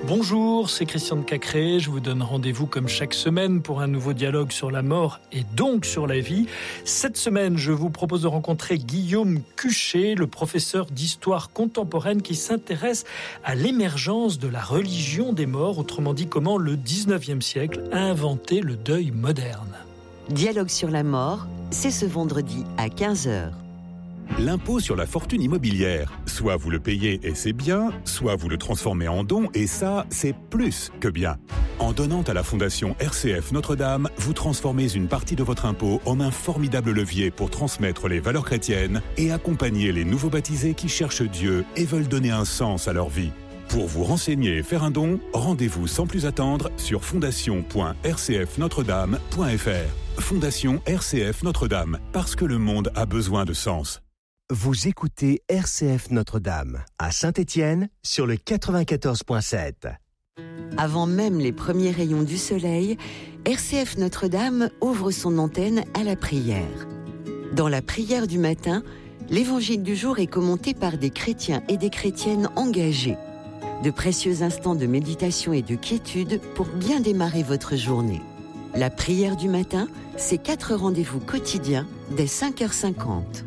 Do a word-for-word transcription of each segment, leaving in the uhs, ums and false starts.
Bonjour, c'est Christian de Cacré. Je vous donne rendez-vous comme chaque semaine pour un nouveau dialogue sur la mort et donc sur la vie. Cette semaine, je vous propose de rencontrer Guillaume Cuchet, le professeur d'histoire contemporaine qui s'intéresse à l'émergence de la religion des morts, autrement dit comment le dix-neuvième siècle a inventé le deuil moderne. Dialogue sur la mort, c'est ce vendredi à quinze heures. L'impôt sur la fortune immobilière. Soit vous le payez et c'est bien, soit vous le transformez en don et ça, c'est plus que bien. En donnant à la Fondation R C F Notre-Dame, vous transformez une partie de votre impôt en un formidable levier pour transmettre les valeurs chrétiennes et accompagner les nouveaux baptisés qui cherchent Dieu et veulent donner un sens à leur vie. Pour vous renseigner et faire un don, rendez-vous sans plus attendre sur fondation point r c f notre dame point f r. Fondation R C F Notre-Dame, parce que le monde a besoin de sens. Vous écoutez R C F Notre-Dame, à Saint-Étienne, sur le quatre-vingt-quatorze virgule sept. Avant même les premiers rayons du soleil, R C F Notre-Dame ouvre son antenne à la prière. Dans la prière du matin, l'évangile du jour est commenté par des chrétiens et des chrétiennes engagés. De précieux instants de méditation et de quiétude pour bien démarrer votre journée. La prière du matin, c'est quatre rendez-vous quotidiens dès cinq heures cinquante.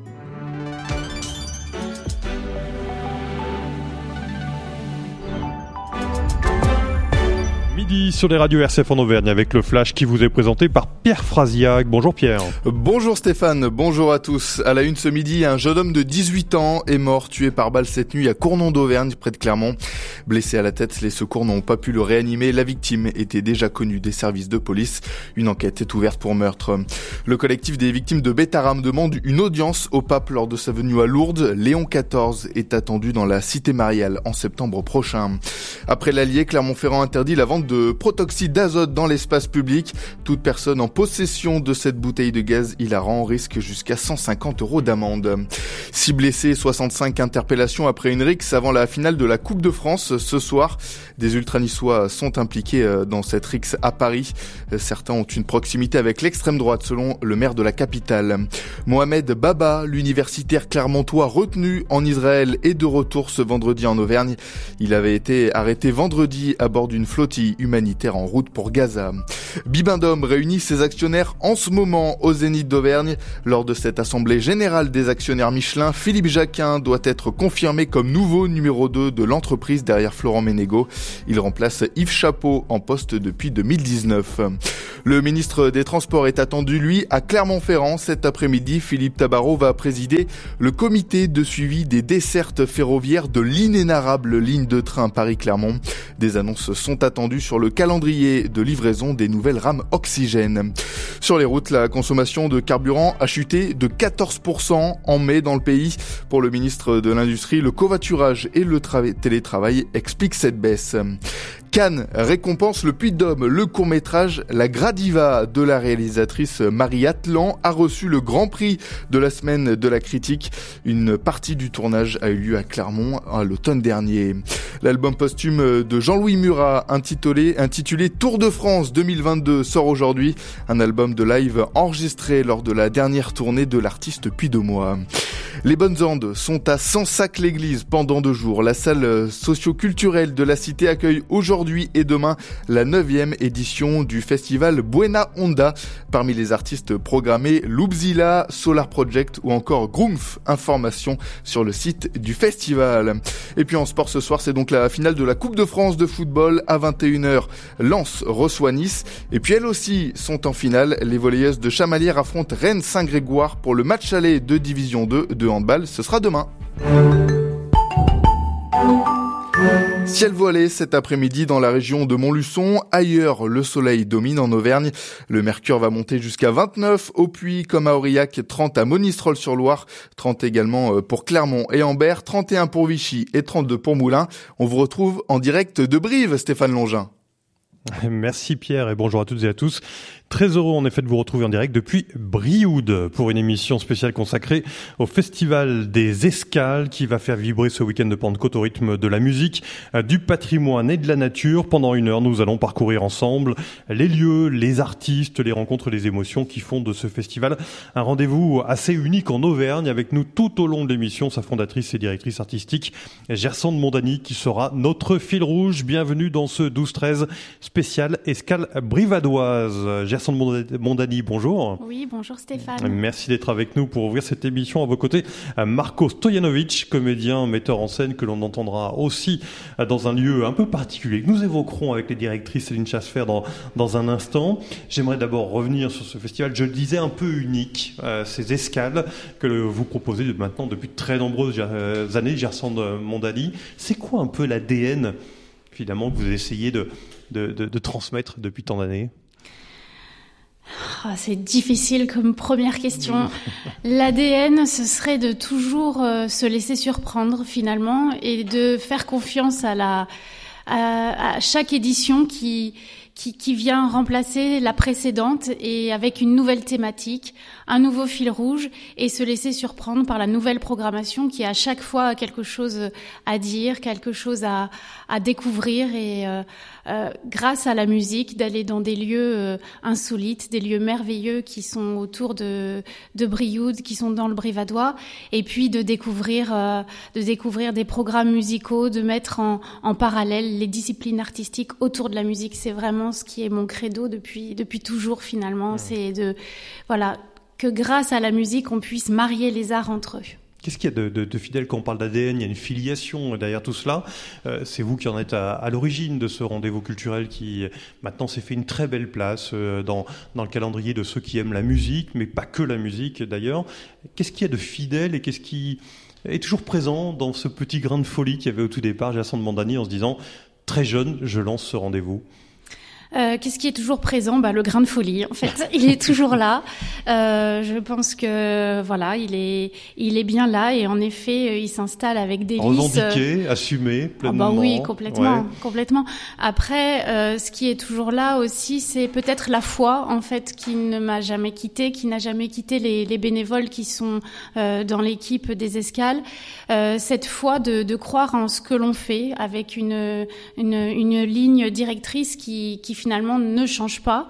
Midi sur les radios R C F en Auvergne avec le flash qui vous est présenté par Pierre Frasiac. Bonjour Pierre. Bonjour Stéphane, bonjour à tous. À la une ce midi, un jeune homme de dix-huit ans est mort tué par balle cette nuit à Cournon d'Auvergne, près de Clermont. Blessé à la tête, les secours n'ont pas pu le réanimer. La victime était déjà connue des services de police. Une enquête est ouverte pour meurtre. Le collectif des victimes de Bétarame demande une audience au pape lors de sa venue à Lourdes. Léon quatorze est attendu dans la cité mariale en septembre prochain. Après l'Allier, Clermont-Ferrand interdit la vente de protoxyde d'azote dans l'espace public. Toute personne en possession de cette bouteille de gaz hilarant risque jusqu'à cent cinquante euros d'amende. Six blessés, soixante-cinq interpellations après une rixe avant la finale de la Coupe de France ce soir. Des ultra-niçois sont impliqués dans cette rixe à Paris. Certains ont une proximité avec l'extrême droite selon le maire de la capitale. Mohamed Baba, l'universitaire clermontois retenu en Israël, est de retour ce vendredi en Auvergne. Il avait été arrêté vendredi à bord d'une flottille humanitaire en route pour Gaza. Bibendum réunit ses actionnaires en ce moment au Zénith d'Auvergne. Lors de cette assemblée générale des actionnaires Michelin, Philippe Jacquin doit être confirmé comme nouveau numéro deux de l'entreprise derrière Florent Ménégo. Il remplace Yves Chapeau en poste depuis deux mille dix-neuf. Le ministre des Transports est attendu, lui, à Clermont-Ferrand. Cet après-midi, Philippe Tabarot va présider le comité de suivi des dessertes ferroviaires de l'inénarrable ligne de train Paris-Clermont. Des annonces sont attendues sur le calendrier de livraison des nouvelles rames oxygène. Sur les routes, la consommation de carburant a chuté de quatorze pour cent en mai dans le pays. Pour le ministre de l'Industrie, le covoiturage et le tra- télétravail expliquent cette baisse. Cannes récompense le Puy-de-Dôme. Le court-métrage La Gradiva de la réalisatrice Marie Atlan a reçu le grand prix de la semaine de la critique. Une partie du tournage a eu lieu à Clermont à l'automne dernier. L'album posthume de Jean-Louis Murat intitulé, intitulé Tour de France deux mille vingt-deux sort aujourd'hui. Un album de live enregistré lors de la dernière tournée de l'artiste puy-de-dômois. Les bonnes ondes sont à Sansac-l'Église pendant deux jours. La salle socio-culturelle de la cité accueille aujourd'hui et demain la neuvième édition du festival Buena Onda. Parmi les artistes programmés, Loubzilla, Solar Project ou encore Groomf. Information sur le site du festival. Et puis en sport ce soir, c'est donc la finale de la Coupe de France de football à vingt et une heures. Lens reçoit Nice. Et puis elles aussi sont en finale. Les volleyeuses de Chamalières affrontent Rennes-Saint-Grégoire pour le match aller de Division deux de handball. Ce sera demain. Ciel voilé cet après-midi dans la région de Montluçon. Ailleurs, le soleil domine en Auvergne. Le mercure va monter jusqu'à vingt-neuf au Puy comme à Aurillac, trente à Monistrol-sur-Loire, trente également pour Clermont et Ambert, trente et un pour Vichy et trente-deux pour Moulins. On vous retrouve en direct de Brive, Stéphane Longin. Merci Pierre et bonjour à toutes et à tous. Très heureux en effet de vous retrouver en direct depuis Brioude pour une émission spéciale consacrée au Festival des Escales qui va faire vibrer ce week-end de Pentecôte au rythme de la musique, du patrimoine et de la nature. Pendant une heure, nous allons parcourir ensemble les lieux, les artistes, les rencontres, les émotions qui font de ce festival un rendez-vous assez unique en Auvergne. Avec nous tout au long de l'émission, sa fondatrice et directrice artistique, Gersande Mondani, qui sera notre fil rouge. Bienvenue dans ce douze treize spécial Escale brivadoise. Gersande Mondani, bonjour. Oui, bonjour Stéphane. Merci d'être avec nous pour ouvrir cette émission. À vos côtés, Marco Stojanovic, comédien, metteur en scène, que l'on entendra aussi dans un lieu un peu particulier, que nous évoquerons avec les directrices Céline Chasfer dans, dans un instant. J'aimerais d'abord revenir sur ce festival, je le disais, un peu unique, euh, ces escales que vous proposez maintenant depuis de très nombreuses années, Gersande Mondani. C'est quoi un peu l'A D N, finalement, que vous essayez de, de, de, de transmettre depuis tant d'années ? Oh, c'est difficile comme première question. L'A D N, ce serait de toujours euh, se laisser surprendre finalement et de faire confiance à la à, à chaque édition qui qui qui vient remplacer la précédente et avec une nouvelle thématique, un nouveau fil rouge et se laisser surprendre par la nouvelle programmation qui a à chaque fois quelque chose à dire, quelque chose à à découvrir et euh, euh, grâce à la musique d'aller dans des lieux euh, insolites, des lieux merveilleux qui sont autour de de Brioude, qui sont dans le Brivadois, et puis de découvrir euh, de découvrir des programmes musicaux, de mettre en en parallèle les disciplines artistiques autour de la musique. C'est vraiment ce qui est mon credo depuis depuis toujours finalement, mmh. c'est de voilà que grâce à la musique on puisse marier les arts entre eux. Qu'est-ce qu'il y a de, de, de fidèle quand on parle d'A D N ? Il y a une filiation derrière tout cela. Euh, c'est vous qui en êtes à, à l'origine de ce rendez-vous culturel qui maintenant s'est fait une très belle place euh, dans, dans le calendrier de ceux qui aiment la musique, mais pas que la musique d'ailleurs. Qu'est-ce qu'il y a de fidèle et qu'est-ce qui est toujours présent dans ce petit grain de folie qu'il y avait au tout départ, Gersande Mondani, en se disant très jeune, je lance ce rendez-vous ? Euh, qu'est-ce qui est toujours présent ? Bah, le grain de folie, en fait. Il est toujours là. Euh, je pense que, voilà, il est, il est bien là et en effet, il s'installe avec délice. Revendiqué, assumé, pleinement. Ah bah oui, complètement, ouais. complètement. Après, euh, ce qui est toujours là aussi, c'est peut-être la foi, en fait, qui ne m'a jamais quitté, qui n'a jamais quitté les, les bénévoles qui sont euh, dans l'équipe des Escales. Euh, cette foi de, de croire en ce que l'on fait avec une, une, une ligne directrice qui, qui finalement ne change pas,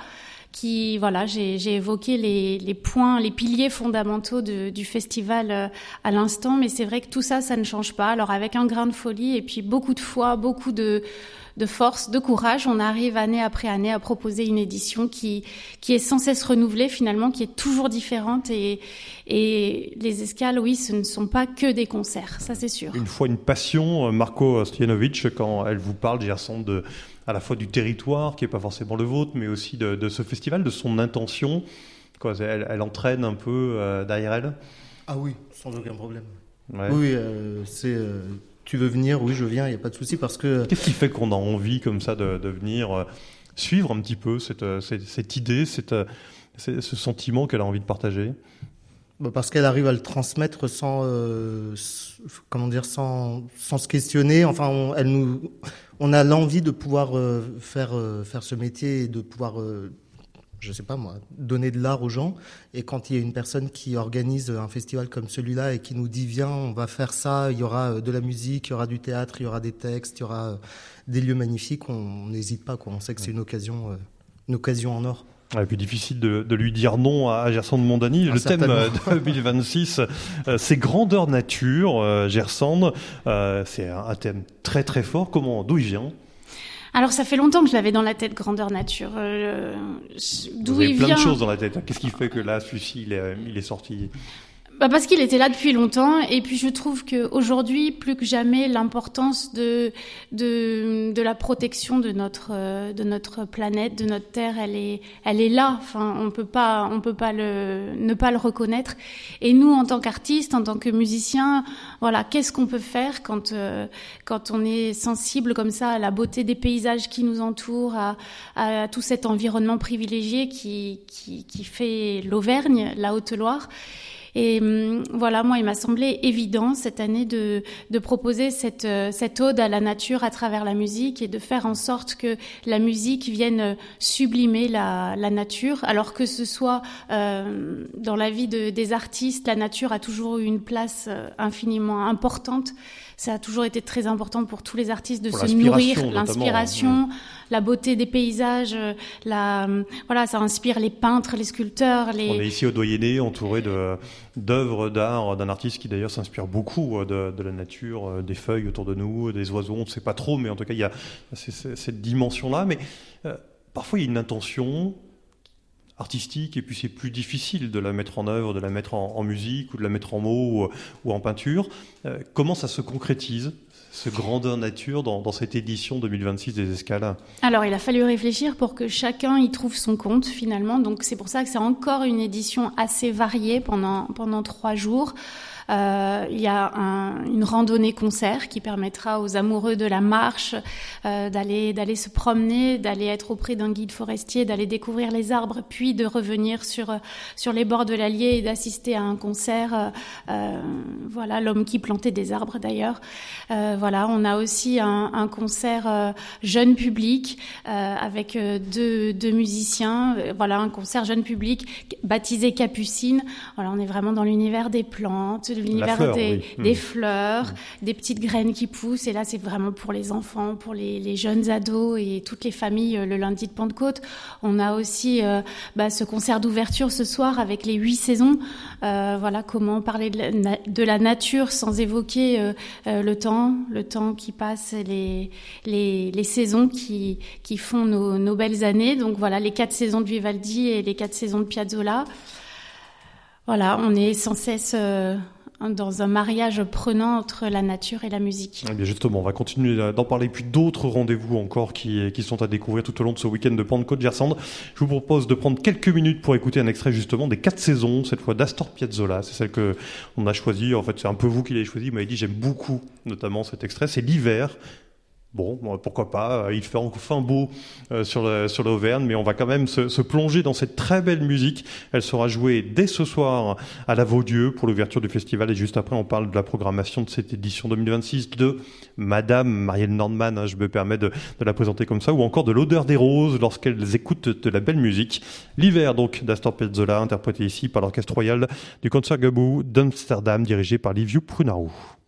qui voilà, j'ai, j'ai évoqué les, les points, les piliers fondamentaux de, du festival euh, à l'instant, mais c'est vrai que tout ça, ça ne change pas. Alors avec un grain de folie et puis beaucoup de foi, beaucoup de de force, de courage, on arrive année après année à proposer une édition qui qui est sans cesse renouvelée finalement, qui est toujours différente et et les Escales, oui, ce ne sont pas que des concerts, ça c'est sûr. Une fois une passion, Marco Stojanovic, quand elle vous parle, Gersande, de à la fois du territoire, qui n'est pas forcément le vôtre, mais aussi de, de ce festival, de son intention. Quoi, elle, elle entraîne un peu euh, derrière elle ? Ah oui, sans aucun problème. Ouais. Oui, euh, c'est... Euh, tu veux venir ? Oui, je viens, il n'y a pas de souci, parce que... Qu'est-ce qui fait qu'on a envie, comme ça, de, de venir euh, suivre un petit peu cette, cette, cette idée, cette, cette, ce sentiment qu'elle a envie de partager ? Bah parce qu'elle arrive à le transmettre sans, euh, comment dire, sans, sans se questionner. Enfin, on, elle nous, on a l'envie de pouvoir euh, faire euh, faire ce métier et de pouvoir, euh, je sais pas moi, donner de l'art aux gens. Et quand il y a une personne qui organise un festival comme celui-là et qui nous dit viens, on va faire ça, il y aura de la musique, il y aura du théâtre, il y aura des textes, il y aura des lieux magnifiques, on n'hésite pas, quoi. On sait que c'est une occasion, euh, une occasion en or. Et puis difficile de, de lui dire non à Gersande Mondani. Ah, le thème de deux mille vingt-six, euh, c'est grandeur nature. Euh, Gersande, euh, c'est un, un thème très très fort. Comment, d'où il vient ? Alors ça fait longtemps que je l'avais dans la tête, grandeur nature. Euh, d'où Vous avez il plein vient... de choses dans la tête. Qu'est-ce qui fait que là, celui-ci, il est, il est sorti ? Bah parce qu'il était là depuis longtemps et puis je trouve que aujourd'hui plus que jamais l'importance de de de la protection de notre de notre planète, de notre terre, elle est elle est là. Enfin, on peut pas on peut pas le ne pas le reconnaître. Et nous en tant qu'artistes, en tant que musiciens, voilà, qu'est-ce qu'on peut faire quand euh, quand on est sensible comme ça à la beauté des paysages qui nous entourent, à à tout cet environnement privilégié qui qui qui fait l'Auvergne, la Haute-Loire. Et hum, voilà, moi, il m'a semblé évident cette année de, de proposer cette, cette ode à la nature à travers la musique et de faire en sorte que la musique vienne sublimer la, la nature. Alors que ce soit euh, dans la vie de, des artistes, la nature a toujours eu une place infiniment importante. Ça a toujours été très important pour tous les artistes de pour se nourrir, l'inspiration, ouais. La beauté des paysages, la, voilà, ça inspire les peintres, les sculpteurs. Les... On est ici au Doyenné, entouré de, d'œuvres d'art d'un artiste qui d'ailleurs s'inspire beaucoup de, de la nature, des feuilles autour de nous, des oiseaux, on ne sait pas trop, mais en tout cas il y a c'est, c'est, cette dimension-là. Mais euh, parfois il y a une intention artistique et puis c'est plus difficile de la mettre en œuvre, de la mettre en, en musique ou de la mettre en mots ou, ou en peinture. Euh, comment ça se concrétise, ce grandeur nature dans, dans cette édition deux mille vingt-six des Escales? Alors il a fallu réfléchir pour que chacun y trouve son compte finalement, donc c'est pour ça que c'est encore une édition assez variée pendant, pendant trois jours. Euh, il y a un, une randonnée-concert qui permettra aux amoureux de la marche euh, d'aller, d'aller se promener, d'aller être auprès d'un guide forestier, d'aller découvrir les arbres, puis de revenir sur, sur les bords de l'Allier et d'assister à un concert. Euh, voilà, l'homme qui plantait des arbres d'ailleurs. Euh, voilà, on a aussi un, un concert euh, jeune public euh, avec deux, deux musiciens. Voilà, un concert jeune public baptisé Capucine. Voilà, on est vraiment dans l'univers des plantes, de l'univers fleur, des, oui. des mmh. fleurs, mmh. des petites graines qui poussent. Et là, c'est vraiment pour les enfants, pour les, les jeunes ados et toutes les familles le lundi de Pentecôte. On a aussi euh, bah, ce concert d'ouverture ce soir avec les huit saisons. Euh, voilà, comment parler de la, de la nature sans évoquer euh, euh, le temps, le temps qui passe, les, les, les saisons qui, qui font nos, nos belles années. Donc voilà, les quatre saisons de Vivaldi et les quatre saisons de Piazzolla. Voilà, on est sans cesse euh, dans un mariage prenant entre la nature et la musique. Eh bien justement, on va continuer d'en parler, puis d'autres rendez-vous encore qui, qui sont à découvrir tout au long de ce week-end de Pentecôte-Gersande. Je vous propose de prendre quelques minutes pour écouter un extrait justement des quatre saisons, cette fois d'Astor Piazzolla. C'est celle que on a choisie. En fait, c'est un peu vous qui l'avez choisie. Vous m'avez dit, j'aime beaucoup notamment cet extrait. C'est l'hiver. Bon, pourquoi pas, il fait enfin beau euh, sur, le, sur l'Auvergne, mais on va quand même se, se plonger dans cette très belle musique. Elle sera jouée dès ce soir à la Vaudieu pour l'ouverture du festival, et juste après on parle de la programmation de cette édition deux mille vingt-six de Madame Marielle Nordman, hein, je me permets de, de la présenter comme ça, ou encore de l'odeur des roses lorsqu'elles écoutent de la belle musique. L'hiver donc d'Astor Piazzolla, interprété ici par l'Orchestre Royal du Concertgebouw d'Amsterdam, dirigé par Liviu Prunaru.